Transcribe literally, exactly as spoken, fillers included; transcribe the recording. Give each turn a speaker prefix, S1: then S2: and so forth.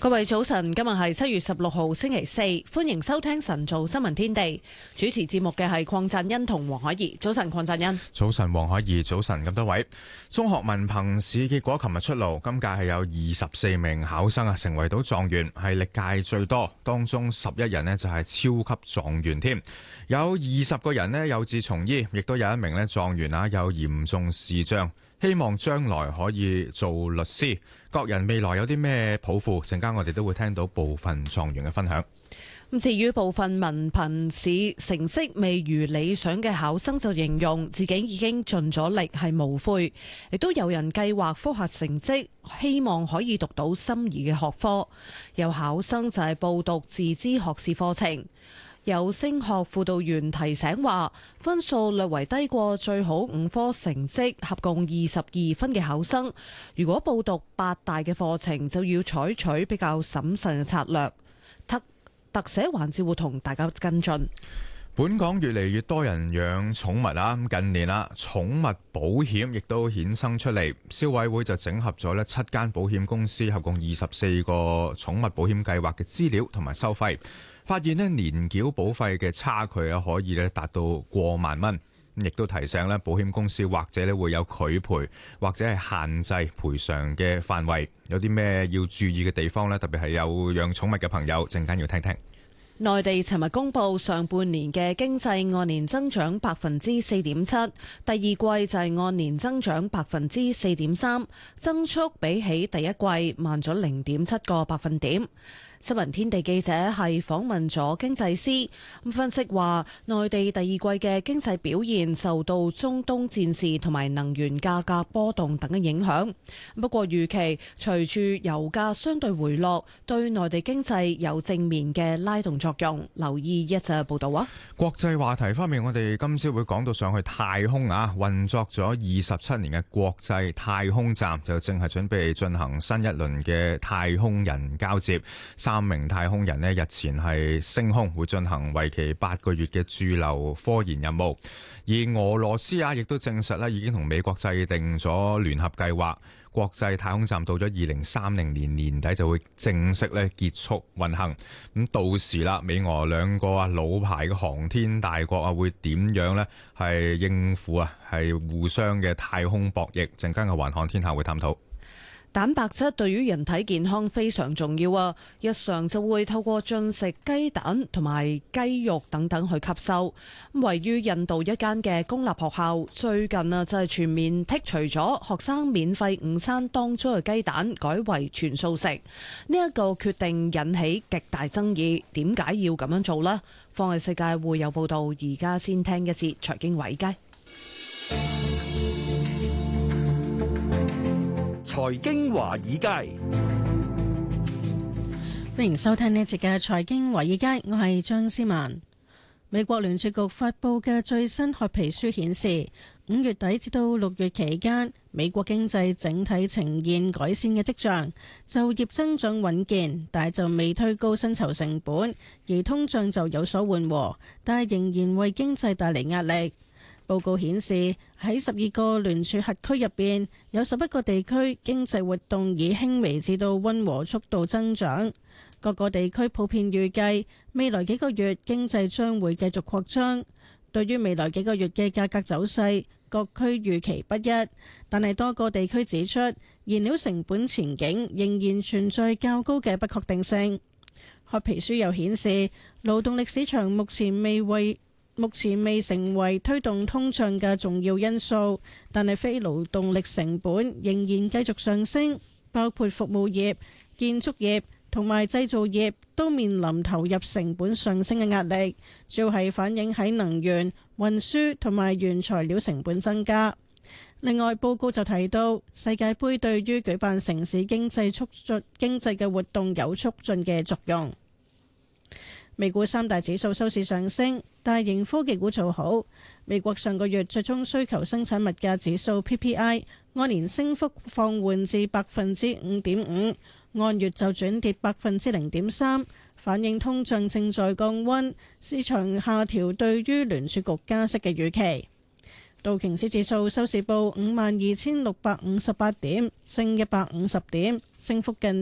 S1: 各位早晨，今日係七月十六號星期四，歡迎收聽晨早新聞天地。主持節目嘅係鄺贊恩同黃海怡。早晨，鄺贊恩。
S2: 早晨，黃海怡。早晨，咁多位。中學文憑試結果琴日出爐，今屆係有二十四名考生啊，成為到狀元，係歷屆最多。當中十一人呢就係超級狀元添，有二十個人呢有志從醫，亦都有一名呢狀元啊有嚴重視障。希望將來可以做律師，各人未來有啲咩抱負？陣間我哋都會聽到部分狀元嘅分享。
S1: 咁至於部分文憑試成績未如理想嘅考生就形容自己已經盡咗力，係無悔。亦都有人計劃複核成績，希望可以讀到心儀嘅學科。有考生就係報讀自資學士課程。有升學輔導員提醒話，分數略為低過最好五科成績合共二十二分嘅考生，如果報讀八大嘅課程，就要採取比較審慎嘅策略。特特寫環節會同大家跟進。
S2: 本港越嚟越多人養寵物啊，近年啦，寵物保險亦都衍生出嚟。消委會就整合咗咧七間保險公司合共二十四個寵物保險計劃嘅資料同埋收費。發現咧年繳保費嘅差距啊，可以咧達到過萬蚊，亦都提醒咧保險公司或者咧會有拒賠或者係限制賠償嘅範圍，有啲咩要注意嘅地方呢？特別係有養寵物嘅朋友，陣間要聽聽。
S1: 內地尋日公布上半年嘅經濟按年增長百分之四點七，第二季就係按年增長百分之四點三，增速比起第一季慢咗零點七個百分點。新聞天地記者係訪問咗經濟師，分析話內地第二季嘅經濟表現受到中東戰事同埋能源價格波動等嘅影響。不過預期隨住油價相對回落，對內地經濟有正面嘅拉動作用。留意一則報道啊！
S2: 國際話題方面，我哋今朝會講到上去太空啊，運作咗二十七年嘅國際太空站就正係準備進行新一輪嘅太空人交接。三名太空人呢日前係升空，會進行為期八個月嘅駐留科研任務。而俄羅斯啊，亦都證實咧已經同美國制定咗聯合計劃，國際太空站到咗二零三零年年底就會正式咧結束運行。咁到時啦，美俄兩個啊老牌嘅航天大國啊，會點樣呢？係應付啊係互相嘅太空博弈？陣間嘅環看天下會探討。
S1: 蛋白質對於人體健康非常重要啊！日常就會透過進食雞蛋同埋雞肉等等去吸收。位於印度一間嘅公立學校最近啊就係全面剔除咗學生免費午餐當中嘅雞蛋，改為全素食。呢一個決定引起極大爭議，點解要咁樣做呢？放眼世界會有報道，而家先聽一節財經華爾街。
S3: 財經華爾街，
S4: 歡迎收聽呢一節嘅財經華爾街，我係張思文。美國聯儲局發佈嘅最新褐皮書顯示，五月底至到六月期間，美國經濟整體呈現改善嘅跡象，就業增長穩健，但係就未推高薪酬成本，而通脹就有所緩和，但係仍然為經濟帶嚟壓力。報告顯示，喺十二個聯儲轄區入邊，有十一個地區經濟活動以輕微至到溫和速度增長。各個地區普遍預計未來幾個月經濟將會繼續擴張。對於未來幾個月嘅價格走勢，各區預期不一，但係多個地區指出，燃料成本前景仍然存在較高嘅不確定性。褐皮書又顯示，勞動力市場目前未為目前未成為推動通脹嘅重要因素，但係非勞動力成本仍然繼續上升，包括服務業、建築業同埋製造業都面臨投入成本上升嘅壓力，主要係反映喺能源、運輸同埋原材料成本增加。另外，報告就提到，世界盃對於舉辦城市經濟促進經濟嘅活動有促進嘅作用。美股三大指數收市上升，大型科技股做好。美國上個月最終需求生產物價指數 P P I 按年升幅放緩至百分之五點五，按月就轉跌百分之零點三，反映通脹正在降溫，市場下調對於聯儲局加息嘅預期。道瓊斯指數收市報五萬二千六百五十八點，升一百五十點，升幅近